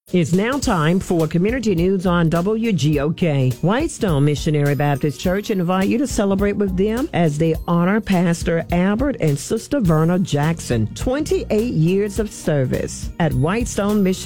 It's now time for Community News on WGOK. Whitestone Missionary Baptist Church invite you to celebrate with them as they honor Pastor Albert and Sister Verna Jackson, 28 years of service at Whitestone Missionary